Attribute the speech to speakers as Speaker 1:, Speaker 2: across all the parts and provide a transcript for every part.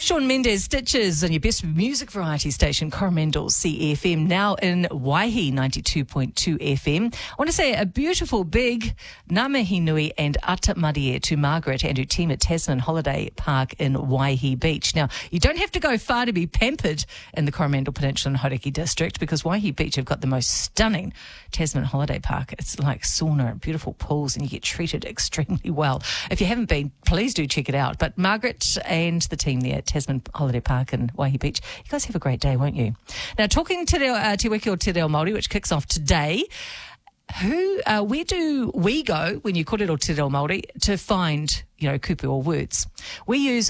Speaker 1: Shawn Mendes, Stitches on your best music variety station, Coromandel CFM, now in Waihi 92.2 FM. I want to say a beautiful big ngā mihi nui and ata marie to Margaret and her team at Tasman Holiday Park in Waihi Beach. Now, you don't have to go far to be pampered in the Coromandel Peninsula and Hauraki district, because Waihi Beach have got the most stunning Tasman Holiday Park. It's like sauna and beautiful pools, and you get treated extremely well. If you haven't been, please do check it out. But Margaret and the team there at Tasman Holiday Park in Waihi Beach, you guys have a great day, won't you? Now, talking to Te Wiki o Te Reo Māori, which kicks off today, where do we go when you kōrero Te Reo Māori to find, kupu or words? We use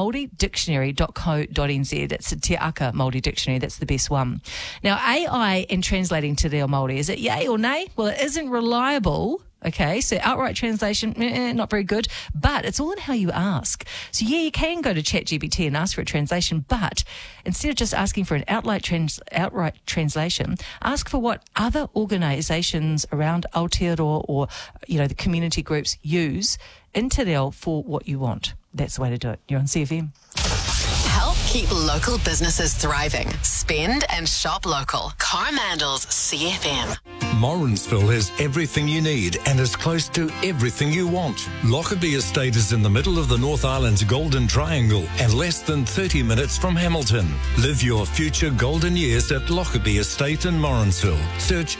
Speaker 1: māoridictionary.co.nz. It's a Te Aka Māori Dictionary. That's the best one. Now, AI in translating Te Reo Māori, is it yay or nay? Well, it isn't reliable. Okay, so outright translation, not very good, but it's all in how you ask. So yeah, you can go to ChatGPT and ask for a translation, but instead of just asking for an outright translation, ask for what other organisations around Aotearoa or, the community groups use in Te Reo for what you want. That's the way to do it. You're on CFM.
Speaker 2: Help keep local businesses thriving. Spend and shop local. Coromandel's CFM.
Speaker 3: Morrinsville has everything you need and is close to everything you want. Lockerbie Estate is in the middle of the North Island's Golden Triangle and less than 30 minutes from Hamilton. Live your future golden years at Lockerbie Estate in Morrinsville. Search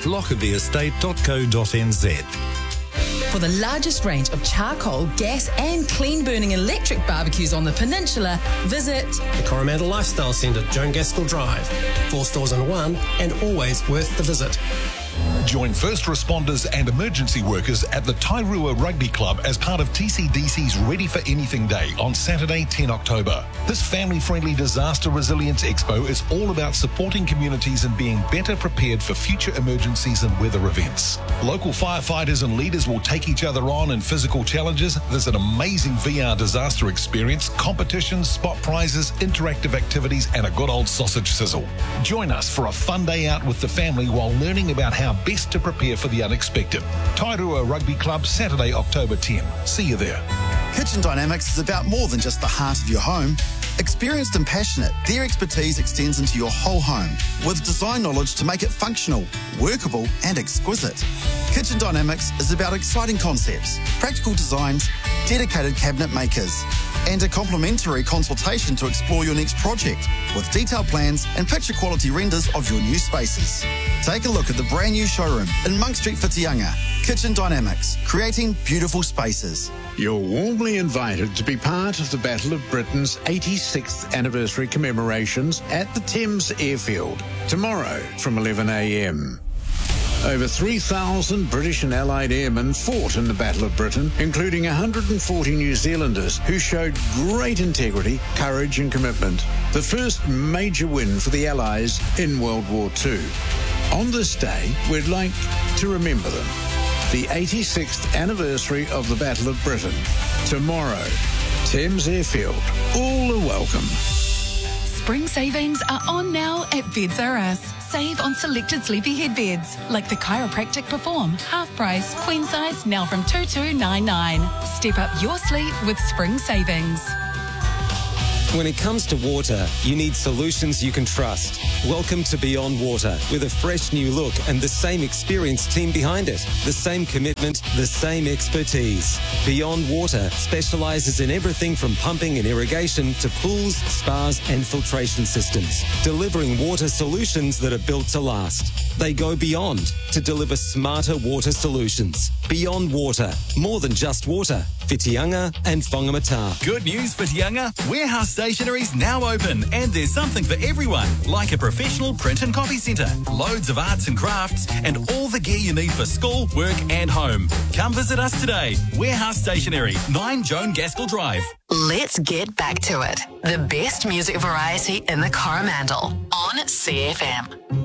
Speaker 3: lockabieestate.co.nz.
Speaker 4: For the largest range of charcoal, gas and clean-burning electric barbecues on the peninsula, visit
Speaker 5: the Coromandel Lifestyle Centre, Joan Gaskell Drive. 4 stores in one, and always worth the visit.
Speaker 6: Join first responders and emergency workers at the Tairua Rugby Club as part of TCDC's Ready for Anything Day on Saturday, 10 October. This family-friendly disaster resilience expo is all about supporting communities and being better prepared for future emergencies and weather events. Local firefighters and leaders will take each other on in physical challenges. There's an amazing VR disaster experience, competitions, spot prizes, interactive activities, and a good old sausage sizzle. Join us for a fun day out with the family while learning about how best to prepare for the unexpected. Tairua Rugby Club, Saturday, October 10. See you there.
Speaker 7: Kitchen Dynamics is about more than just the heart of your home. Experienced and passionate, their expertise extends into your whole home with design knowledge to make it functional, workable and exquisite. Kitchen Dynamics is about exciting concepts, practical designs, dedicated cabinet makers, and a complimentary consultation to explore your next project with detailed plans and picture quality renders of your new spaces. Take a look at the brand new showroom in Monk Street, Whitianga. Kitchen Dynamics, creating beautiful spaces.
Speaker 8: You're warmly invited to be part of the Battle of Britain's 86th anniversary commemorations at the Thames Airfield tomorrow from 11 a.m. Over 3,000 British and Allied airmen fought in the Battle of Britain, including 140 New Zealanders who showed great integrity, courage and commitment. The first major win for the Allies in World War II. On this day, we'd like to remember them. The 86th anniversary of the Battle of Britain. Tomorrow, Thames Airfield. All are welcome.
Speaker 9: Spring savings are on now at Beds R Us. Save on selected sleepy head beds, like the Chiropractic Perform, half price, queen size, now from $2,299. Step up your sleep with spring savings.
Speaker 10: When it comes to water, you need solutions you can trust. Welcome to Beyond Water, with a fresh new look and the same experienced team behind it. The same commitment, the same expertise. Beyond Water specialises in everything from pumping and irrigation to pools, spas and filtration systems, delivering water solutions that are built to last. They go beyond to deliver smarter water solutions. Beyond Water, more than just water. Whitianga and Whangamata.
Speaker 11: Good news, Whitianga. Warehouse Stationery's now open, and there's something for everyone, like a professional print and copy centre, loads of arts and crafts, and all the gear you need for school, work and home. Come visit us today. Warehouse Stationery, 9 Joan Gaskell Drive.
Speaker 2: Let's get back to it. The best music variety in the Coromandel on CFM.